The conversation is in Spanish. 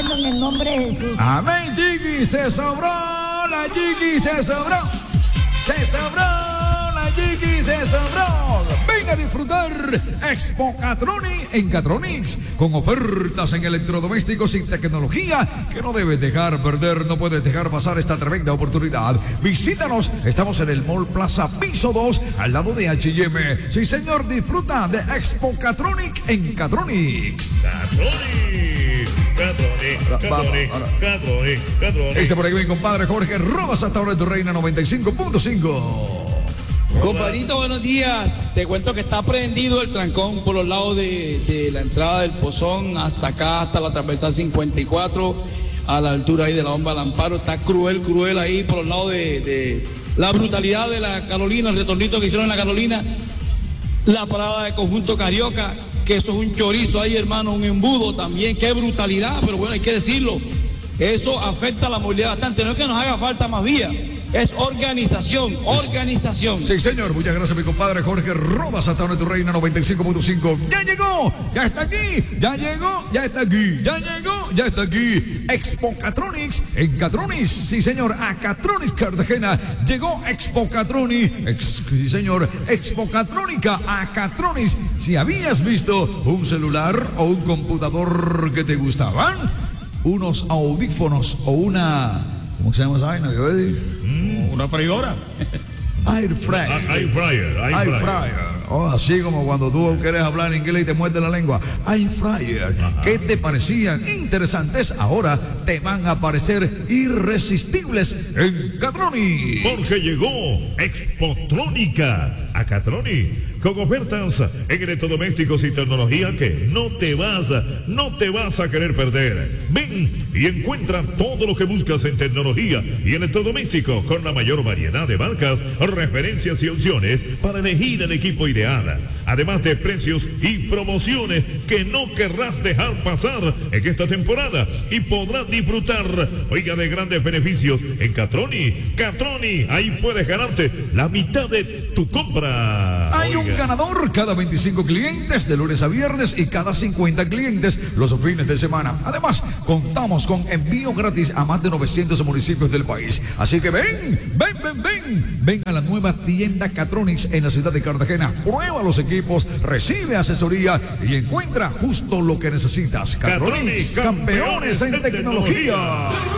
bendiciendo en el nombre de Jesús. Amén, Jiggy, se sobró, la Jiggy se sobró. Se sobró, la Jiggy se sobró. Venga a disfrutar Expo Catroni en Catronics con ofertas en electrodomésticos y tecnología que no debes dejar perder, no puedes dejar pasar esta tremenda oportunidad. Visítanos, estamos en el Mall Plaza Piso 2 al lado de H&M. Sí señor, disfruta de Expo Catronic en Catronics. Catronic. Dice por aquí mi compadre Jorge Rodas hasta ahora en tu Reina 95.5. Compadrito, buenos días. Te cuento que está prendido el trancón por los lados de la entrada del Pozón hasta acá, hasta la transversal 54, a la altura ahí de la bomba del Amparo. Está cruel ahí por los lados de la brutalidad de la Carolina, el retornito que hicieron en la Carolina. La parada de Conjunto Carioca, que eso es un chorizo ahí, hermano, un embudo también. Qué brutalidad, pero bueno, hay que decirlo. Eso afecta a la movilidad bastante. No es que nos haga falta más vías. Es organización. Sí, señor. Muchas gracias, mi compadre Jorge Rodas, hasta ahora en tu Reina 95.5. ¡Ya llegó! ¡Ya está aquí! ¡Ya llegó! ¡Ya está aquí! ¡Ya llegó! ¡Ya está aquí! Expo Catronics en Catronics. Sí, señor. A Catronics Cartagena llegó Expo Catroni. Sí, señor. Expo Catrónica a Catronics. Si habías visto un celular o un computador que te gustaban, unos audífonos o una... ¿Cómo se llama esa vaina? Una freidora. Air fryer. Oh, así como cuando tú quieres hablar inglés y te muerde la lengua. Air fryer. ¿Qué te parecían interesantes? Ahora te van a parecer irresistibles en Catroni. Porque llegó Expotrónica a Catroni con ofertas en electrodomésticos y tecnología que no te vas a querer perder. Ven y encuentra todo lo que buscas en tecnología y electrodomésticos con la mayor variedad de marcas, referencias y opciones para elegir el equipo ideal. Además de precios y promociones que no querrás dejar pasar en esta temporada y podrás disfrutar, oiga, de grandes beneficios en Catroni. Catroni, ahí puedes ganarte la mitad de tu compra. Hay un ganador cada 25 clientes de lunes a viernes y cada 50 clientes los fines de semana. Además, contamos con envío gratis a más de 900 municipios del país. Así que ven a la nueva tienda Catronics en la ciudad de Cartagena. Prueba los equipos, recibe asesoría y encuentra justo lo que necesitas. Catronics, campeones en tecnología.